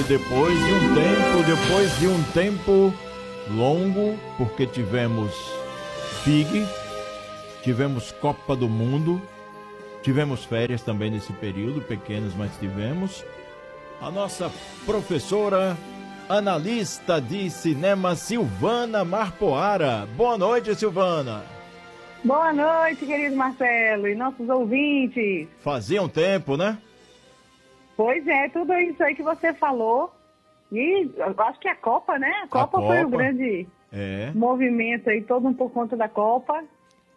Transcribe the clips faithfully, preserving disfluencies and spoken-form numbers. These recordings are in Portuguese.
depois de um tempo, depois de um tempo longo, porque tivemos F I G, tivemos Copa do Mundo, tivemos férias também nesse período, pequenas, mas tivemos. A nossa professora, analista de cinema, Silvana Marpoara. Boa noite, Silvana. Boa noite, querido Marcelo, e nossos ouvintes. Fazia um tempo, né? Pois é, tudo isso aí que você falou. E eu acho que a Copa, né? A Copa, a Copa foi o grande é. movimento aí, todo por conta da Copa.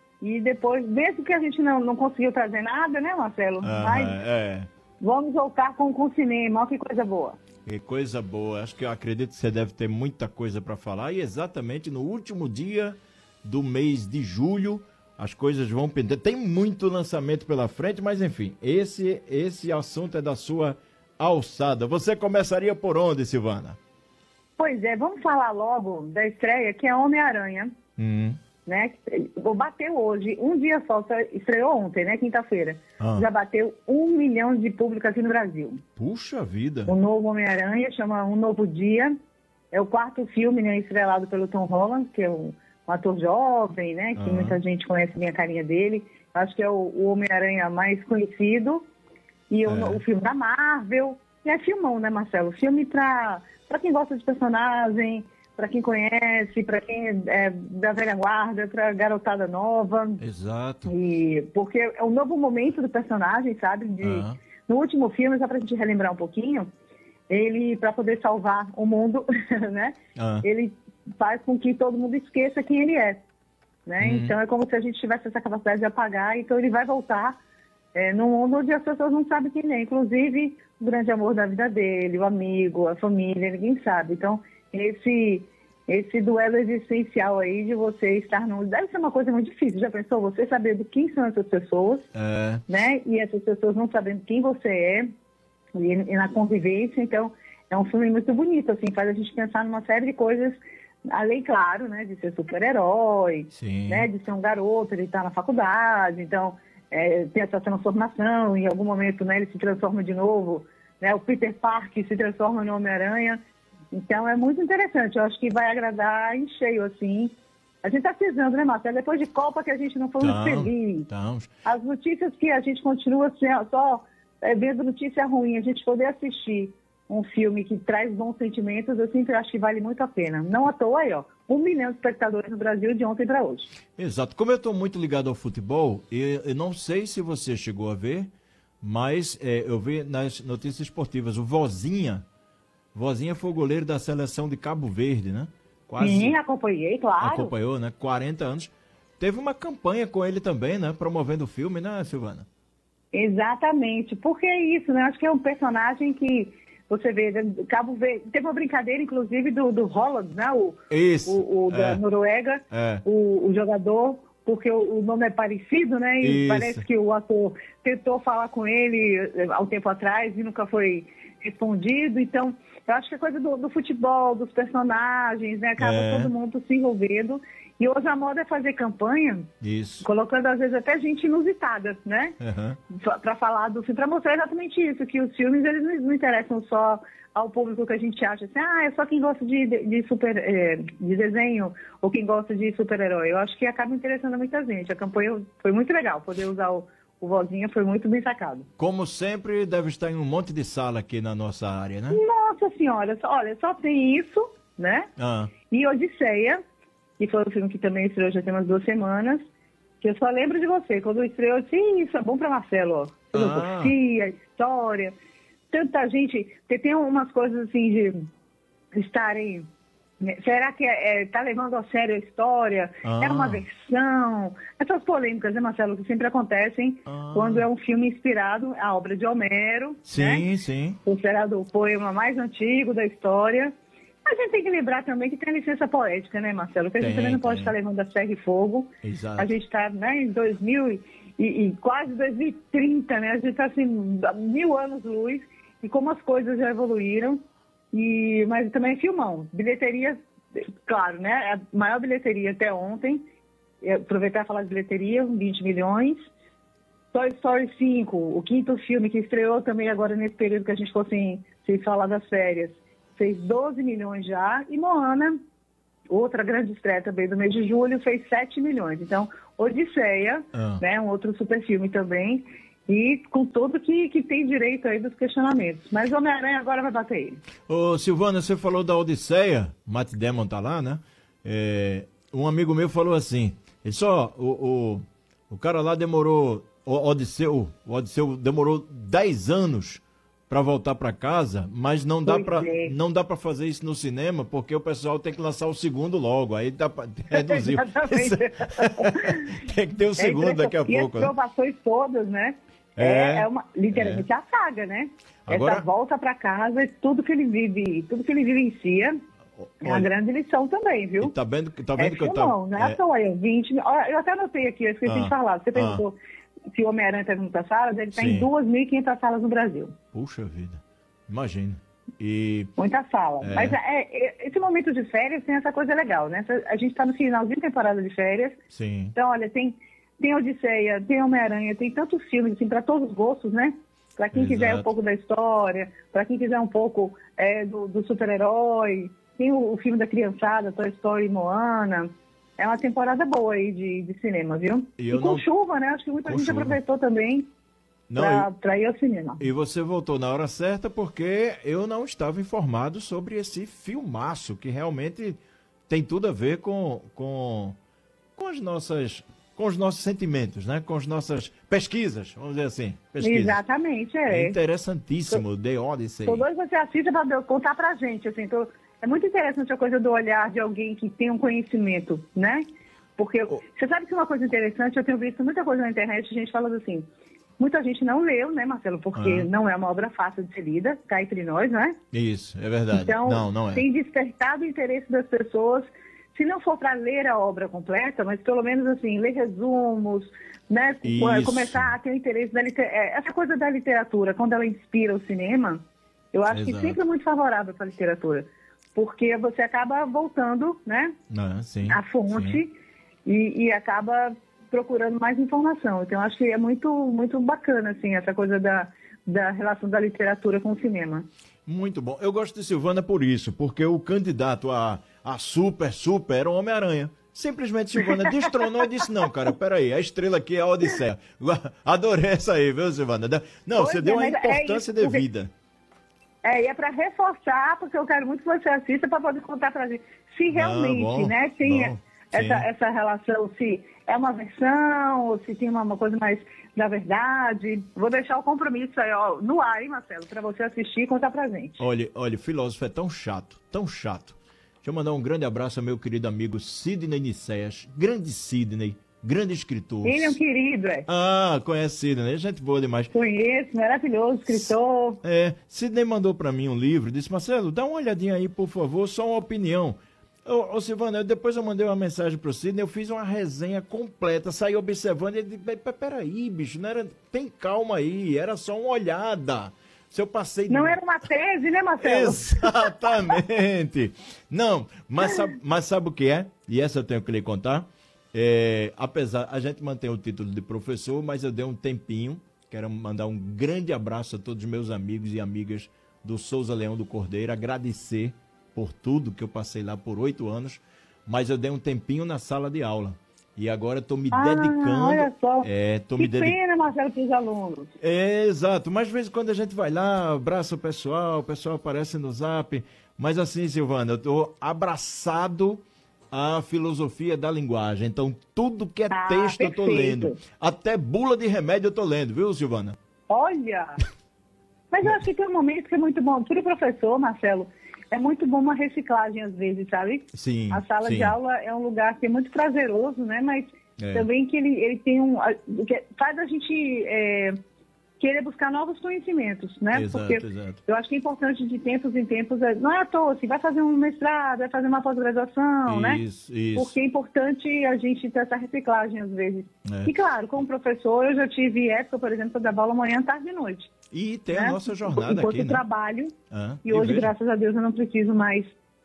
E depois, mesmo que a gente não, não conseguiu trazer nada, né, Marcelo? Aham, Mas é. vamos voltar com, com o cinema, olha que coisa boa. Que coisa boa. Acho que eu acredito que você deve ter muita coisa para falar. E exatamente no último dia do mês de julho, as coisas vão pender. Tem muito lançamento pela frente, mas enfim, esse, esse assunto é da sua alçada. Você começaria por onde, Silvana? Pois é, vamos falar logo da estreia, que é Homem-Aranha, hum. né? Bateu hoje, um dia só, estreou ontem, né? Quinta-feira. Ah. Já bateu um milhão de público aqui no Brasil. Puxa vida! O novo Homem-Aranha chama Um Novo Dia. É o quarto filme, né, estrelado pelo Tom Holland, que é um, um ator jovem, né? Que ah. muita gente conhece bem a carinha dele. Acho que é o, o Homem-Aranha mais conhecido. E é. o, o filme da Marvel. E é filmão, né, Marcelo? Filme pra, pra quem gosta de personagem, para quem conhece, para quem é da velha guarda, para garotada nova. Exato. E porque é um novo momento do personagem, sabe? De, uhum. No último filme, só para a gente relembrar um pouquinho, ele, para poder salvar o mundo, né? Uhum. Ele faz com que todo mundo esqueça quem ele é, né? Uhum. Então é como se a gente tivesse essa capacidade de apagar. Então ele vai voltar é, num mundo onde as pessoas não sabem quem é. Inclusive o grande amor da vida dele, o amigo, a família, ninguém sabe. Então Esse, esse duelo existencial aí de você estar no... Deve ser uma coisa muito difícil. Já pensou? Você sabendo quem são essas pessoas, é. né? E essas pessoas não sabendo quem você é, e, e na convivência. Então, é um filme muito bonito, assim, faz a gente pensar numa série de coisas, além, claro, né, de ser super-herói, né, de ser um garoto, ele está na faculdade, então, é, tem essa transformação, em algum momento, né, ele se transforma de novo, né, o Peter Parker se transforma no Homem-Aranha. Então, é muito interessante. Eu acho que vai agradar em cheio, assim. A gente está precisando, né, Marcelo? Depois de Copa que a gente não foi muito feliz. Então. As notícias que a gente continua assim, só é, vendo notícia ruim, a gente poder assistir um filme que traz bons sentimentos, eu sempre acho que vale muito a pena. Não à toa aí, ó. Um milhão de espectadores no Brasil de ontem para hoje. Exato. Como eu estou muito ligado ao futebol, eu, eu não sei se você chegou a ver, mas é, eu vi nas notícias esportivas, o Vozinha... Vozinha foi o goleiro da seleção de Cabo Verde, né? Quase Sim, acompanhei, claro. Acompanhou, né? quarenta anos. Teve uma campanha com ele também, né? Promovendo o filme, né, Silvana? Exatamente. Porque é isso, né? Acho que é um personagem que você vê, Cabo Verde... Teve uma brincadeira, inclusive, do, do Holland, né? O, isso. O, o da é. Noruega, é. o, o jogador... Porque o, o nome é parecido, né? E isso. Parece que o ator tentou falar com ele há um tempo atrás e nunca foi respondido. Então, eu acho que é coisa do, do futebol, dos personagens, né? Acaba é. todo mundo se envolvendo. E hoje a moda é fazer campanha, isso. colocando às vezes até gente inusitada, né? Uhum. Para falar do filme, para mostrar exatamente isso, que os filmes eles não, não interessam só ao público que a gente acha assim, ah, é só quem gosta de, de, de, super, é, de desenho ou quem gosta de super-herói. Eu acho que acaba interessando muita gente. A campanha foi muito legal, poder usar o, o Vozinha foi muito bem sacado. Como sempre, deve estar em um monte de sala aqui na nossa área, né? Nossa Senhora, só, olha, só tem isso, né? Ah. E Odisseia, que foi um filme que também estreou já tem umas duas semanas, que eu só lembro de você. Quando estreou, eu disse, isso é bom para Marcelo, ó. Filosofia, ah. história... Tanta gente, tem umas coisas assim de estarem... Será que é, é, tá levando a sério a história? Ah. É uma versão? Essas polêmicas, né, Marcelo, que sempre acontecem ah. quando é um filme inspirado na obra de Homero. Sim, né? sim. Considerado o poema mais antigo da história. A gente tem que lembrar também que tem a licença poética, né, Marcelo? Que a gente tem, também não pode estar levando a ferro e fogo. Exato. A gente está, né, em dois mil e, e quase dois mil e trinta, né? A gente está assim, mil anos luz. E como as coisas já evoluíram, e, mas também é filmão. Bilheteria, claro, né? A maior bilheteria até ontem, aproveitar e falar de bilheteria, vinte milhões. Toy Story cinco, o quinto filme que estreou também agora nesse período que a gente ficou sem, sem falar das férias, fez doze milhões já. E Moana, outra grande estreia também do mês de julho, fez sete milhões. Então, Odisseia, ah. né, um outro super filme também, e com tudo que, que tem direito aí dos questionamentos. Mas Homem-Aranha agora vai bater ele. Ô, Silvana, você falou da Odisseia, Matt Damon tá lá, né? É, um amigo meu falou assim, ele só, o, o, o cara lá demorou, o Odisseu, o Odisseu demorou dez anos para voltar para casa, mas não dá para é. não dá para fazer isso no cinema, porque o pessoal tem que lançar o segundo logo, aí dá para reduzir. Tem que ter o segundo é daqui a e pouco. E as provações né? todas, né? É, é uma, literalmente é. a saga, né? Agora, essa volta para casa, tudo que ele vive, tudo que ele vivencia, olha, é uma grande lição também, viu? Tá vendo, tá vendo é que eu tava... Não, é à toa, eu vinte Eu até anotei aqui, eu esqueci ah, de falar. Você perguntou ah, se o Homem-Aranha está em muitas salas, ele está em duas mil e quinhentas salas no Brasil. Puxa vida, imagina. E... Muita sala. É. Mas é, esse momento de férias tem essa coisa legal, né? A gente está no finalzinho de temporada de férias. Sim. Então, olha, tem... Tem Odisseia, tem Homem-Aranha, tem tantos filmes, assim, para todos os gostos, né? Para quem Exato. quiser um pouco da história, para quem quiser um pouco é, do, do super-herói. Tem o, o filme da criançada, Toy Story, Moana. É uma temporada boa aí de, de cinema, viu? E, e com não... chuva, né? Acho que muita com gente chuva. aproveitou também para eu... ir ao cinema. E você voltou na hora certa porque eu não estava informado sobre esse filmaço, que realmente tem tudo a ver com, com, com as nossas... com os nossos sentimentos, né? Com as nossas pesquisas, vamos dizer assim. Pesquisas. Exatamente, é. É interessantíssimo, The Odyssey. Todos você assiste para contar pra gente, assim. Tô... É muito interessante a coisa do olhar de alguém que tem um conhecimento, né? Porque oh. você sabe que uma coisa interessante, eu tenho visto muita coisa na internet, gente falando assim, muita gente não leu, né, Marcelo? Porque ah. não é uma obra fácil de ser lida, cá entre nós, não é? Isso, é verdade. Então, não, não é. tem despertado o interesse das pessoas. Se não for para ler a obra completa, mas pelo menos assim, ler resumos, né? Isso. Começar a ter o interesse da literatura. Essa coisa da literatura, quando ela inspira o cinema, eu acho Exato. que sempre é muito favorável para a literatura. Porque você acaba voltando, né? Ah, sim, a fonte e, e acaba procurando mais informação. Então, acho que é muito, muito bacana, assim, essa coisa da, da relação da literatura com o cinema. Muito bom. Eu gosto de Silvana por isso, porque o candidato a, a super, super era o Homem-Aranha. Simplesmente Silvana destronou e disse, não, cara, peraí, a estrela aqui é a Odisseia. Adorei essa aí, viu, Silvana? Não, pois você é, deu a importância é isso, devida. É, e é para reforçar, porque eu quero muito que você assista para poder contar pra gente se realmente, ah, bom, né, tem bom, essa, essa relação, se é uma versão, ou se tem uma, uma coisa mais da verdade. Vou deixar o compromisso aí, ó, no ar, hein, Marcelo, para você assistir e contar pra gente. Olha, olha, o filósofo é tão chato, tão chato. Deixa eu mandar um grande abraço ao meu querido amigo Sidney Nicéas, grande Sidney, grande escritor. Ele é um querido, é. Ah, conhece Sidney, gente boa demais. Conheço, maravilhoso, escritor. É, Sidney mandou pra mim um livro, disse, Marcelo, dá uma olhadinha aí, por favor, só uma opinião. Ô, ô Silvana, depois eu mandei uma mensagem pro Sidney, eu fiz uma resenha completa, saí observando, e ele disse, peraí, bicho, não era, tem calma aí, era só uma olhada. Se eu passei... Não era uma tese, né, Marcelo? Exatamente. Não, mas sabe, mas sabe o que é? E essa eu tenho que lhe contar. É, apesar, a gente mantém o título de professor, mas eu dei um tempinho. Quero mandar um grande abraço a todos os meus amigos e amigas do Souza Leão do Cordeiro, agradecer por tudo que eu passei lá por oito anos, mas eu dei um tempinho na sala de aula. E agora estou me ah, dedicando... olha só, é, tô que me dedic... pena, Marcelo, para os alunos. É, exato, mas de vez em quando a gente vai lá, abraça o pessoal, o pessoal aparece no zap, mas assim, Silvana, eu estou abraçado à filosofia da linguagem, então tudo que é ah, texto perfeito. Eu estou lendo, até bula de remédio eu estou lendo, viu, Silvana? Olha, mas eu acho que tem um momento que é muito bom, para o professor, Marcelo, é muito bom uma reciclagem às vezes, sabe? Sim. A sala sim. de aula é um lugar que é muito prazeroso, né? Mas é. também que ele, ele tem um... Que faz a gente é, querer buscar novos conhecimentos, né? Exato, Porque exato. eu acho que é importante de tempos em tempos... Não é à toa, assim, vai fazer um mestrado, vai fazer uma pós-graduação, né? Isso, isso. Porque é importante a gente ter essa reciclagem às vezes. É. E claro, como professor, eu já tive época, por exemplo, de dar aula manhã, tarde e noite. E tem né? a nossa jornada Enquanto aqui, né? trabalho, ah, e hoje, veja. graças a Deus, eu não preciso mais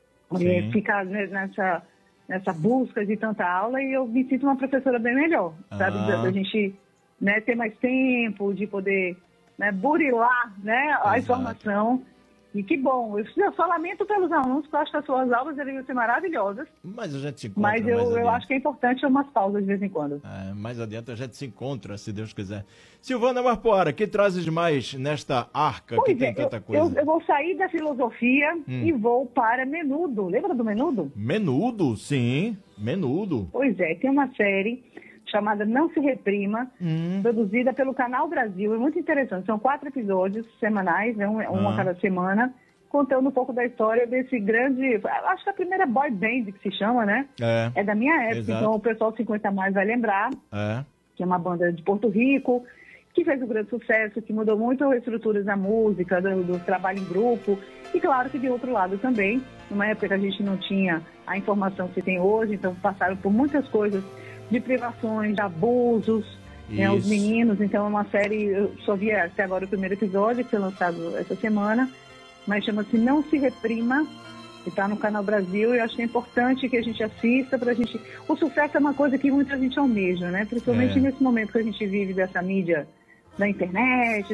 é, ficar nessa, nessa busca de tanta aula e eu me sinto uma professora bem melhor, ah. sabe? Da, da gente né, ter mais tempo, de poder, né, burilar, né, a Exato. Informação. E que bom, eu, eu só lamento pelos alunos, porque eu acho que as suas aulas deveriam ser maravilhosas. Mas a gente se encontra Mas eu, mais eu acho que é importante umas pausas de vez em quando. É, mais adiante a gente se encontra, se Deus quiser. Silvana Marpoara, que trazes mais nesta arca pois que tem é, tanta coisa? Eu, eu vou sair da filosofia hum. e vou para Menudo. Lembra do Menudo? Menudo, sim, Menudo. Pois é, tem uma série chamada Não Se Reprima, hum. produzida pelo Canal Brasil. É muito interessante. São quatro episódios semanais, né, um, ah. um a cada semana, contando um pouco da história desse grande... Acho que a primeira boy band que se chama, né? É, é da minha época, Exato. Então o pessoal cinquenta mais vai lembrar. É. Que é uma banda de Porto Rico, que fez um grande sucesso, que mudou muito as estruturas da música, do, do trabalho em grupo. E claro que de outro lado também, numa época que a gente não tinha a informação que tem hoje, então passaram por muitas coisas de privações, de abusos, né, os meninos. Então é uma série, eu só vi até agora o primeiro episódio, que foi lançado essa semana, mas chama-se Não Se Reprima, que está no Canal Brasil, e eu acho que é importante que a gente assista para a gente... O sucesso é uma coisa que muita gente almeja, né? Principalmente é. nesse momento que a gente vive dessa mídia da internet,